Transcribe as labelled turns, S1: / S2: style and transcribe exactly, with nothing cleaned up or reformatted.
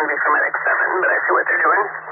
S1: can be for Medic seven, but I see what they're doing.